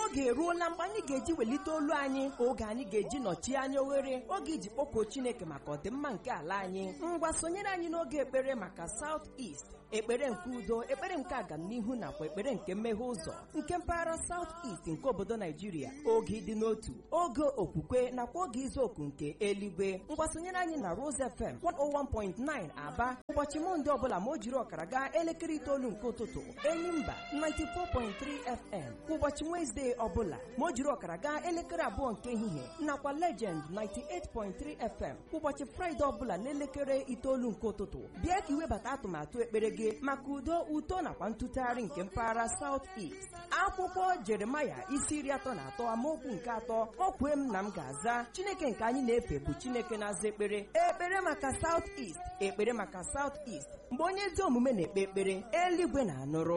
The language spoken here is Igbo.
oge eruola mgbe anyị ga-eji welite olu anyị, oge anyị ga-eji nọchie anya oghere, oge iji kpọkuo Chineke maka ọdịmma nke ala anyị. Ngwa sonyere anyị n'oge ekpere maka South East, ekpere nke udo, ekpere nke agamnihu nakwa ekpere nke mmeghe ụzọ nke mpaghara South East nke obodo Naijiria. Oge ịdị n'otu, oge okwukwe nakwa oge izu oku nke eluigwe. Ngwa sonyere anyị na Rose FM 101.9 Aba ụbọchị Mọnde ọbụla ma o jiri ọkara gaa elekere 9 nke ụtụtụ, Enyimba 94.3 FM kwa ụbọchị Wednesday ọbụla ma o jiri ọkara gaa elekere 2 nke ehihie, nakwa Legend 98.3 FM kwa ụbọchị Friday ọbụla n'elekere 9 nke ụtụtụ. Bịa ka iwebata atụmatụ ekpere gị maka udo, uto nakwa ntụtụgharị nke mpaghara South East. Akwụkwọ Jeremaya isi 33 amaokwu nke 3, o kwee m na m ga-aza. Chineke nke anyị na-efe bụ Chineke na-aza ekpere. Ekpere maka South East, ekpere maka South East. Mgbe onye ezi omume na-ekpe ekpere, eluigwe na-anụrụ.